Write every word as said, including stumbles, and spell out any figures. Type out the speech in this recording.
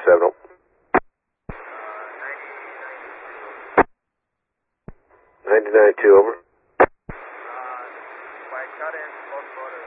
seven oh. ninety-nine two, over. Uh, by cut in, both motors.